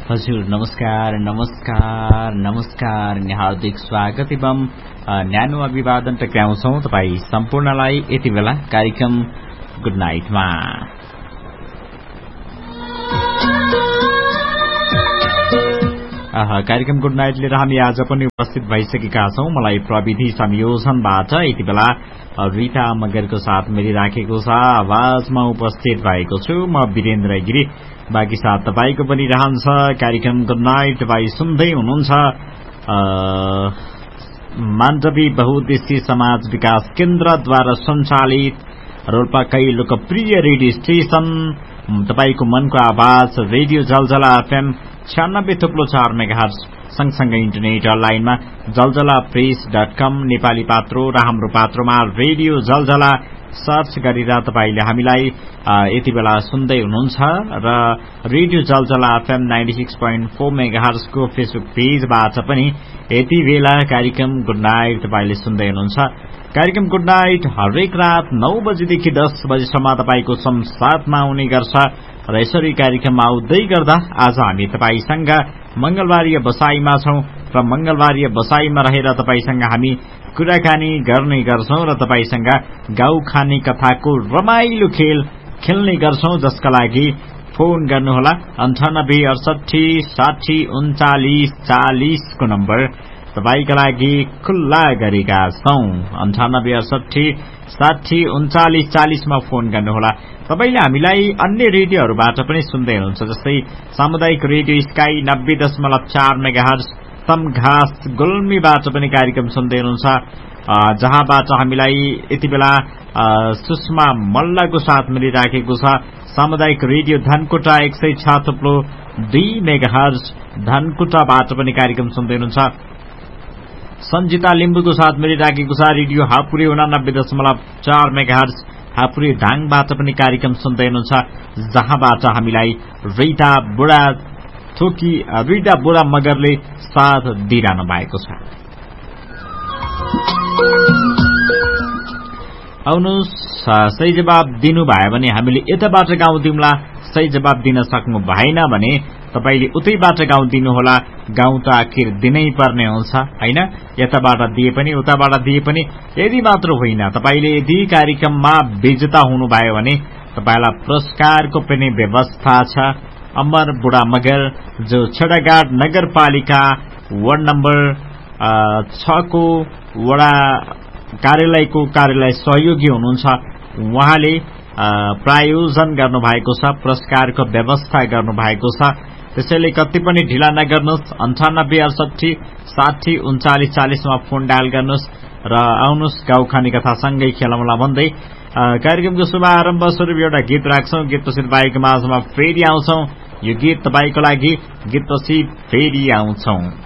हजुर नमस्कार नमस्कार नमस्कार हार्दिक स्वागत एवं न्यानो अभिवादन टक्राउँछौ तपाई सम्पूर्णलाई यति बेला कार्यक्रम गुड नाइटमा। कार्यक्रम गुड नाइट लिएर हामी आज पनि उपस्थित भइसकेका छौं। मलाई प्रविधि संयोजनबाट यति बेला रिता मगरको साथ मिलिराखेको छ। आवाजमा उपस्थित भएको छु म वीरेन्द्र गिरी। बाँकी साथ तपाईको पनि रहन्छ कार्यक्रम गुड नाइट। तपाई सुन्दै हुनुहुन्छ माण्डवी बहुउद्देश्य समाज विकास केन्द्रद्वारा सञ्चालित रोल्पाकै लोकप्रिय रेडियो स्टेशन तपाईको मनको आवाज रेडियो जलजला एफएम 96.4 मेगाहर्ज सँगसँगै इन्टरनेट अनलाइनमा जलजलाप्रेस.com नेपाली पात्रो र हाम्रो पात्रोमा रेडियो जलजला सर्च गरेर तपाईले हामीलाई यति बेला सुन्दै हुनुहुन्छ र रेडियो जलजला एफएम 96.4 मेगाहर्ज को फेसबुक पेजबाट पनि यति बेला कार्यक्रम गुड नाइट तपाईले सुन्दै हुनुहुन्छ। कार्यक्रम गुड नाइट हरेक रात 9 बजेदेखि 10 बजेसम्म तपाईको संसाथमा आउने गर्छ र यसरी कार्यक्रम आउँदै गर्दा आज हामी तपाईसँग मंगलबारीय बसाईमा छौं र मंगलबारीय बसाईमा रहेर तपाईसँग हामी कुराकानी गर्ने गर्छौं र तपाईसँग गाउँ खाने कथाको रमाइलो खेल खेल्ने गर्छौं, जसका लागि फोन गर्नुहोला 9868 60 39 40 को नम्बर तपाईका लागि खुल्ला गरेका छौं। 9868 60 39 40 मा फोन गर्नुहोला। तपाईले हामीलाई अन्य रेडियोहरुबाट पनि सुन्दै हुनुहुन्छ, जस्तै सामुदायिक रेडियो स्काई 90.4 मेगाहर्ज तमघास गुल्मीबाट पनि कार्यक्रम सुन्दै हुनुहुन्छ, जहाँबाट हामीलाई यति बेला सुषमा मल्लको साथ मिलिराखेको छ। सामुदायिक रेडियो धनकुटा 106.2 मेगाहर्ज धनकुटाबाट पनि कार्यक्रम सुन्दै हुनुहुन्छ। सञ्जिता लिम्बुको साथ मिलिराखेको छ रेडियो हापुरे 89.4 मेगाहर्ज हापुरे दाङबाट पनि कार्यक्रम सुन्दै हुनुहुन्छ, जहाँबाट हामीलाई रिता बुढा मगरले साथ दिइरहनु भएको छ। आउनुहोस्, सही जवाब दिनुभयो भने हामीले यताबाट गाउँ दिउँला, सही जवाब दिन सक्नु भएन भने तपाईले उतैबाट गाउँ दिनुहोला। गाउँ त आखिर दिनै पर्ने हुन्छ हैन, यताबाट दिए पनि उताबाट दिए पनि। यदि मात्र होइन, तपाईले यदि कार्यक्रममा विजेता हुनुभयो भने तपाईलाई पुरस्कारको पनि व्यवस्था छ। अमर बुढा मगर जो छेडाघाट नगरपालिका वार्ड नम्बर 6 को वडा कार्यालयको कार्यालय सहयोगी हुनुहुन्छ, उहाँले प्रायोजन गर्नुभएको छ, पुरस्कारको व्यवस्था गर्नुभएको छ। त्यसैले कति पनि ढिला नगर्नुहोस्। 9868 60 39 40 मा फोन डायल गर्नुहोस् र आउनुहोस् गाउँ खाने कथा सँगै खेलौँला भन्दै कार्यक्रमको शुभारम्भ स्वरूप एउटा गीत राख्छौं। गीतपछि तपाईको माझमा फेरि आउँछौं। यो गीत तपाईको लागि, गीतपछि फेरि आउँछौं।